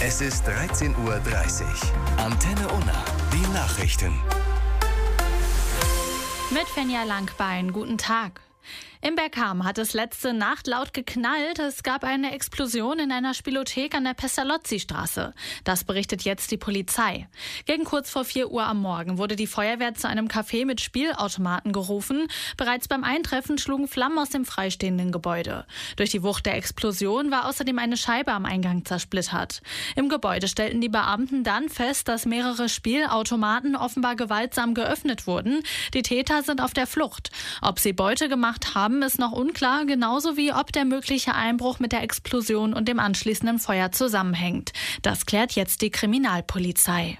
Es ist 13:30 Uhr. Antenne Unna, die Nachrichten. Mit Fenja Langbein, guten Tag. In Bergham hat es letzte Nacht laut geknallt. Es gab eine Explosion in einer Spielothek an der Pestalozzi-Straße. Das berichtet jetzt die Polizei. Gegen kurz vor 4 Uhr am Morgen wurde die Feuerwehr zu einem Café mit Spielautomaten gerufen. Bereits beim Eintreffen schlugen Flammen aus dem freistehenden Gebäude. Durch die Wucht der Explosion war außerdem eine Scheibe am Eingang zersplittert. Im Gebäude stellten die Beamten dann fest, dass mehrere Spielautomaten offenbar gewaltsam geöffnet wurden. Die Täter sind auf der Flucht. Ob sie Beute gemacht haben, ist noch unklar, genauso wie ob der mögliche Einbruch mit der Explosion und dem anschließenden Feuer zusammenhängt. Das klärt jetzt die Kriminalpolizei.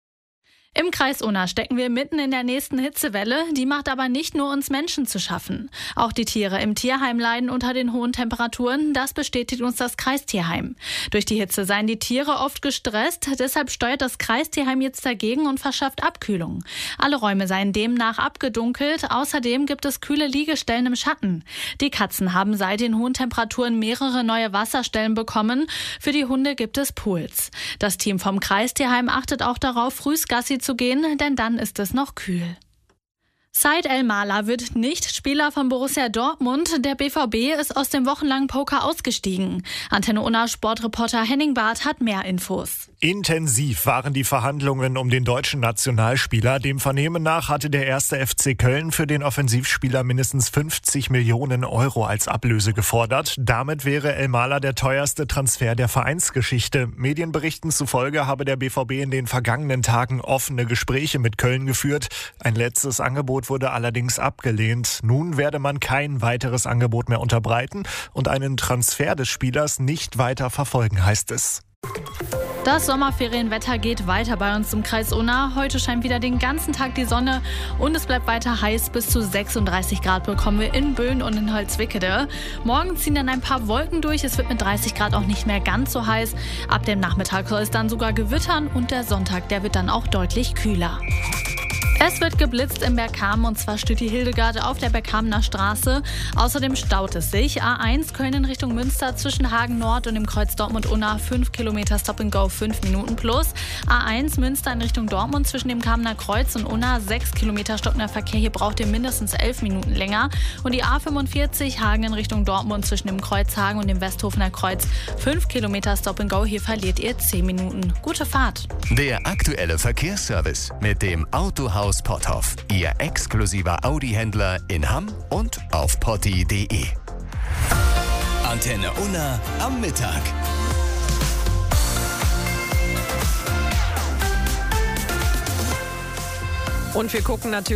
Im Kreis Unna stecken wir mitten in der nächsten Hitzewelle. Die macht aber nicht nur uns Menschen zu schaffen. Auch die Tiere im Tierheim leiden unter den hohen Temperaturen. Das bestätigt uns das Kreistierheim. Durch die Hitze seien die Tiere oft gestresst. Deshalb steuert das Kreistierheim jetzt dagegen und verschafft Abkühlung. Alle Räume seien demnach abgedunkelt. Außerdem gibt es kühle Liegestellen im Schatten. Die Katzen haben seit den hohen Temperaturen mehrere neue Wasserstellen bekommen. Für die Hunde gibt es Pools. Das Team vom Kreistierheim achtet auch darauf, frühs Gassi zu gehen, denn dann ist es noch kühl. Said El-Mala wird nicht Spieler von Borussia Dortmund. Der BVB ist aus dem wochenlangen Poker ausgestiegen. Antenne Unna Sportreporter Henning Barth hat mehr Infos. Intensiv waren die Verhandlungen um den deutschen Nationalspieler. Dem Vernehmen nach hatte der 1. FC Köln für den Offensivspieler mindestens 50 Millionen Euro als Ablöse gefordert. Damit wäre El-Mala der teuerste Transfer der Vereinsgeschichte. Medienberichten zufolge habe der BVB in den vergangenen Tagen offene Gespräche mit Köln geführt. Ein letztes Angebot wurde allerdings abgelehnt. Nun werde man kein weiteres Angebot mehr unterbreiten und einen Transfer des Spielers nicht weiter verfolgen, heißt es. Das Sommerferienwetter geht weiter bei uns im Kreis Unna. Heute scheint wieder den ganzen Tag die Sonne und es bleibt weiter heiß. Bis zu 36 Grad bekommen wir in Böen und in Holzwickede. Morgen ziehen dann ein paar Wolken durch. Es wird mit 30 Grad auch nicht mehr ganz so heiß. Ab dem Nachmittag soll es dann sogar gewittern und der Sonntag, der wird dann auch deutlich kühler. Es wird geblitzt in Bergham und zwar steht die Hildegarde auf der Berghamener Straße. Außerdem staut es sich. A1 Köln in Richtung Münster zwischen Hagen Nord und dem Kreuz Dortmund-Unna 5 Kilometer Stop and Go 5 Minuten plus. A1 Münster in Richtung Dortmund zwischen dem Kamener Kreuz und Unna 6 Kilometer stockender Verkehr. Hier braucht ihr mindestens 11 Minuten länger. Und die A45 Hagen in Richtung Dortmund zwischen dem Kreuz Hagen und dem Westhofener Kreuz 5 Kilometer Stop and Go. Hier verliert ihr 10 Minuten. Gute Fahrt. Der aktuelle Verkehrsservice mit dem Autohaus Potthoff. Ihr exklusiver Audi-Händler in Hamm und auf potti.de. Antenne Unna am Mittag. Und wir gucken natürlich